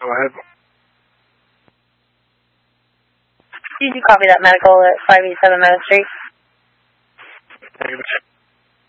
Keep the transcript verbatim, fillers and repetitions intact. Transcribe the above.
Go ahead. Did you copy that medical at five eighty-seven Meadow Street? Negative.